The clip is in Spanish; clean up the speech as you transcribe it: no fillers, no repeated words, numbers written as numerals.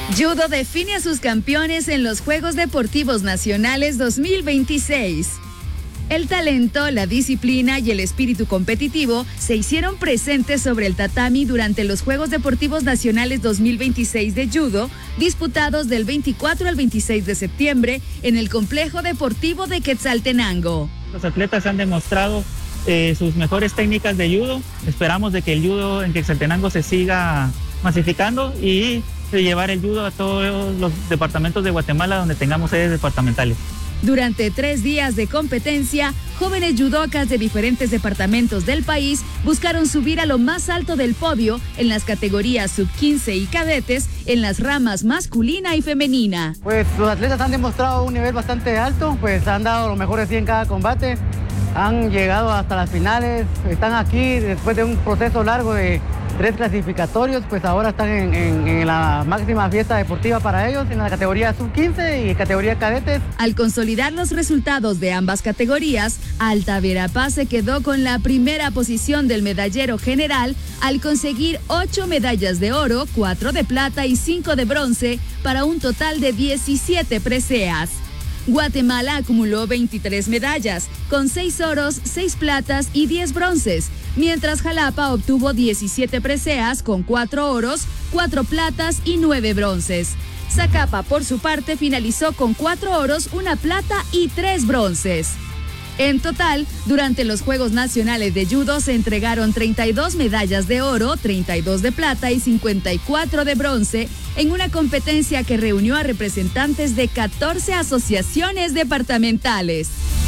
Judo define a sus campeones en los Juegos Deportivos Nacionales 2026. El talento, la disciplina y el espíritu competitivo se hicieron presentes sobre el tatami durante los Juegos Deportivos Nacionales 2026 de Judo, disputados del 24 al 26 de septiembre en el Complejo Deportivo de Quetzaltenango. Los atletas han demostrado sus mejores técnicas de judo. Esperamos de que el judo en Quetzaltenango se siga masificando y de llevar el judo a todos los departamentos de Guatemala donde tengamos sedes departamentales. Durante 3 días de competencia, jóvenes judocas de diferentes departamentos del país buscaron subir a lo más alto del podio en las categorías sub-15 y cadetes en las ramas masculina y femenina. Pues los atletas han demostrado un nivel bastante alto, pues han dado lo mejor de sí en cada combate, han llegado hasta las finales, están aquí después de un proceso largo de 3 clasificatorios, pues ahora están en la máxima fiesta deportiva para ellos, en la categoría sub-15 y categoría cadetes. Al consolidar los resultados de ambas categorías, Alta Verapaz se quedó con la primera posición del medallero general al conseguir 8 medallas de oro, 4 de plata y 5 de bronce, para un total de 17 preseas. Guatemala acumuló 23 medallas, con 6 oros, 6 platas y 10 bronces, mientras Jalapa obtuvo 17 preseas con 4 oros, 4 platas y 9 bronces. Zacapa, por su parte, finalizó con 4 oros, 1 plata y 3 bronces. En total, durante los Juegos Nacionales de Judo se entregaron 32 medallas de oro, 32 de plata y 54 de bronce en una competencia que reunió a representantes de 14 asociaciones departamentales.